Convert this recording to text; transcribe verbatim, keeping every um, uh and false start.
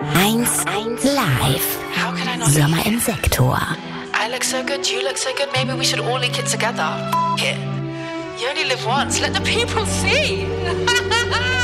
eins live. How can I not? Sommer im Sektor. I look so good, you look so good, maybe we should all leak it together. F- it. You only live once, let the people see.